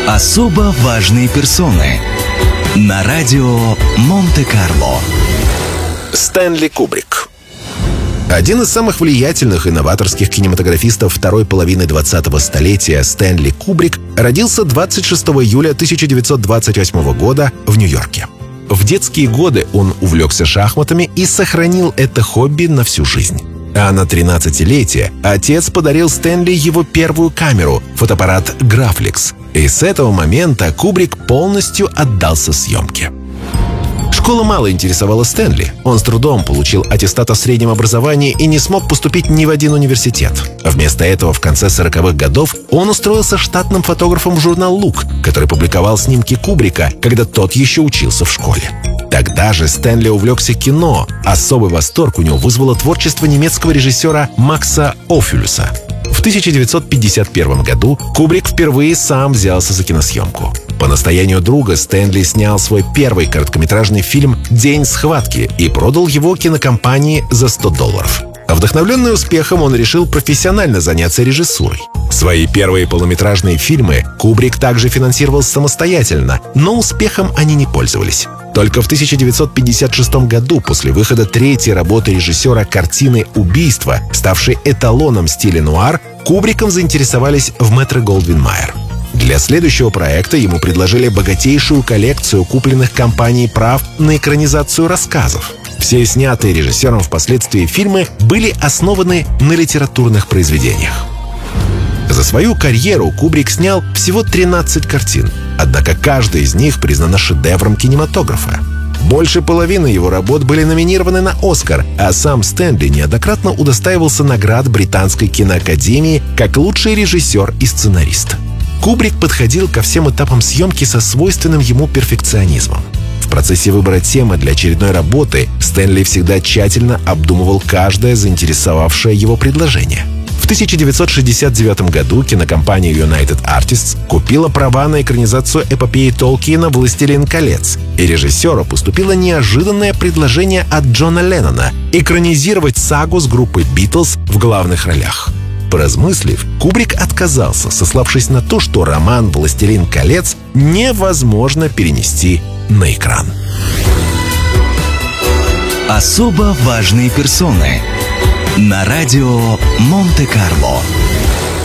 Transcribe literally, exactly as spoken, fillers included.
Особо важные персоны на радио Монте-Карло. Стэнли Кубрик. Один из самых влиятельных и новаторских кинематографистов второй половины двадцатого столетия, Стэнли Кубрик, родился двадцать шестого июля тысяча девятьсот двадцать восьмого года в Нью-Йорке. В детские годы он увлекся шахматами и сохранил это хобби на всю жизнь. А на тринадцатилетие отец подарил Стэнли его первую камеру — фотоаппарат Graflex. И с этого момента Кубрик полностью отдался съемке. Школа мало интересовала Стэнли. Он с трудом получил аттестат о среднем образовании и не смог поступить ни в один университет. Вместо этого в конце сороковых годов он устроился штатным фотографом в журнал «Лук», который публиковал снимки Кубрика, когда тот еще учился в школе. Тогда же Стэнли увлекся кино. Особый восторг у него вызвало творчество немецкого режиссера Макса Оффюлюса. В тысяча девятьсот пятьдесят первом году Кубрик впервые сам взялся за киносъемку. По настоянию друга Стэнли снял свой первый короткометражный фильм «День схватки» и продал его кинокомпании за сто долларов. Вдохновленный успехом, он решил профессионально заняться режиссурой. Свои первые полнометражные фильмы Кубрик также финансировал самостоятельно, но успехом они не пользовались. Только в тысяча девятьсот пятьдесят шестом году, после выхода третьей работы режиссера картины «Убийство», ставшей эталоном стиля нуар, Кубриком заинтересовались в Метро-Голдвин-Майер. Для следующего проекта ему предложили богатейшую коллекцию купленных компанией прав на экранизацию рассказов. Все снятые режиссером впоследствии фильмы были основаны на литературных произведениях. За свою карьеру Кубрик снял всего тринадцать картин, однако каждая из них признана шедевром кинематографа. Больше половины его работ были номинированы на «Оскар», а сам Стэнли неоднократно удостаивался наград Британской киноакадемии как лучший режиссер и сценарист. Кубрик подходил ко всем этапам съемки со свойственным ему перфекционизмом. В процессе выбора темы для очередной работы Стэнли всегда тщательно обдумывал каждое заинтересовавшее его предложение. В тысяча девятьсот шестьдесят девятом году кинокомпания United Artists купила права на экранизацию эпопеи Толкиена «Властелин колец», и режиссеру поступило неожиданное предложение от Джона Леннона экранизировать сагу с группой Битлз в главных ролях. Поразмыслив, Кубрик отказался, сославшись на то, что роман «Властелин колец» невозможно перенести на экран. Особо важные персоны на радио Монте-Карло.